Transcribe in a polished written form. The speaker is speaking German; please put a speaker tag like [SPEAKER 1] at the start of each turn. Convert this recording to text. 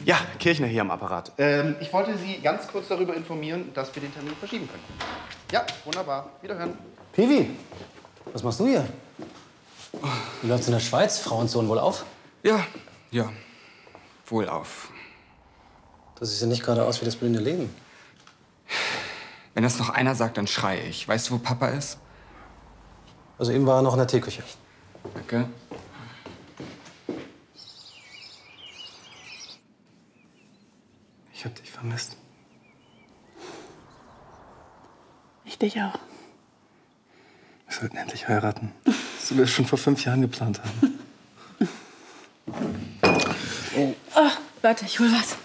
[SPEAKER 1] Ja, Kirchner hier am Apparat. Ich wollte Sie ganz kurz darüber informieren, dass wir den Termin verschieben können. Ja, wunderbar. Wiederhören.
[SPEAKER 2] Piwi, was machst du hier? Wie läuft's in der Schweiz? Frauensohn wohl auf?
[SPEAKER 3] Ja, wohl auf.
[SPEAKER 2] Das sieht ja nicht gerade aus wie das blühende Leben.
[SPEAKER 3] Wenn das noch einer sagt, dann schreie ich. Weißt du, wo Papa ist?
[SPEAKER 2] Also eben war er noch in der Teeküche.
[SPEAKER 3] Danke.
[SPEAKER 4] Ich hab dich vermisst.
[SPEAKER 5] Ich dich auch.
[SPEAKER 4] Wir sollten endlich heiraten. So wie wir es schon vor 5 Jahren geplant haben.
[SPEAKER 5] Oh, warte, ich hol was.